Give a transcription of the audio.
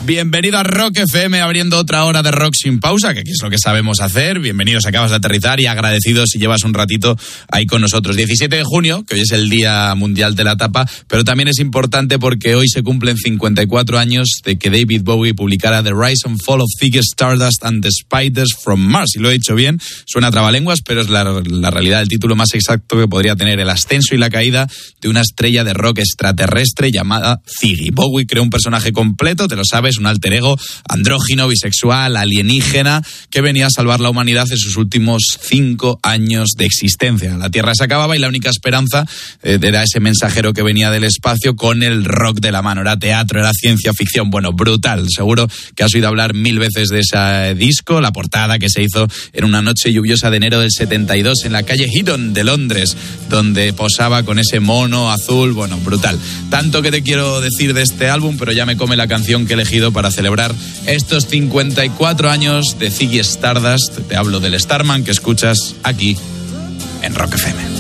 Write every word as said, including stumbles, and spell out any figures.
Bienvenido a Rock F M, abriendo otra hora de rock sin pausa, que aquí es lo que sabemos hacer. Bienvenidos, acabas de aterrizar y agradecidos si llevas un ratito ahí con nosotros. diecisiete de junio, que hoy es el Día Mundial de la Tapa, pero también es importante porque hoy se cumplen cincuenta y cuatro años de que David Bowie publicara The Rise and Fall of Ziggy Stardust and the Spiders from Mars. Si lo he dicho bien, suena trabalenguas, pero es la, la realidad, el título más exacto que podría tener: el ascenso y la caída de una estrella de rock extraterrestre llamada Ziggy. Bowie creó un personaje completo, te lo sabes, un alter ego, andrógino, bisexual, alienígena, que venía a salvar la humanidad en sus últimos cinco años de existencia. La Tierra se acababa y la única esperanza eh, era ese mensajero que venía del espacio con el rock de la mano. Era teatro, era ciencia ficción, bueno, brutal. Seguro que has oído hablar mil veces de ese disco, la portada que se hizo en una noche lluviosa de enero del setenta y dos en la calle Heaton de Londres, donde posaba con ese mono azul, bueno, brutal. Tanto que te quiero decir de este álbum, pero ya me come la canción que he elegido para celebrar estos cincuenta y cuatro años de Ziggy Stardust. Te hablo del Starman que escuchas aquí en Rock F M.